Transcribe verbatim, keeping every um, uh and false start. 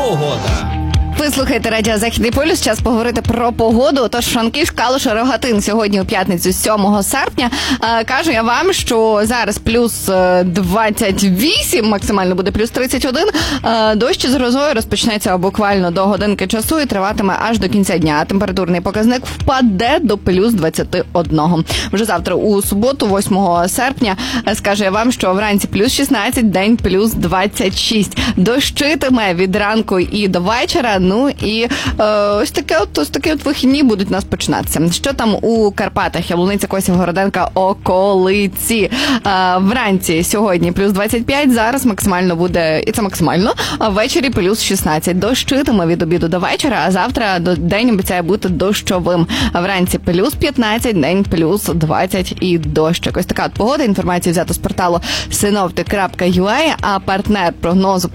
погода. Ви слухаєте Радіо Західний полюс, час поговорити про погоду. Тож Франківськ, Калуш, Рогатин сьогодні у п'ятницю сьомого серпня. Е, кажу я вам, що зараз плюс двадцять вісім, максимально буде плюс тридцять один. Е, дощ з грозою розпочнеться буквально до годинки часу і триватиме аж до кінця дня. Температурний показник впаде до плюс двадцять один. Вже завтра у суботу, восьмого серпня, скажу я вам, що вранці плюс шістнадцять, день плюс двадцять шість. Дощитиме від ранку і до вечора. Ну і е, ось таке от, ось такі от вихідні будуть у нас починатися. Що там у Карпатах? Яблуниця, Косів, Городенка, околиці. Е, вранці сьогодні плюс двадцять п'ять, зараз максимально буде, і це максимально, а ввечері плюс шістнадцять. Дощитиме від обіду до вечора, а завтра день обіцяє бути дощовим. Вранці плюс п'ятнадцять, день плюс двадцять і дощ. Ось така от погода. Інформацію взято з порталу синоптик крапка ю а, а партнер прогнозу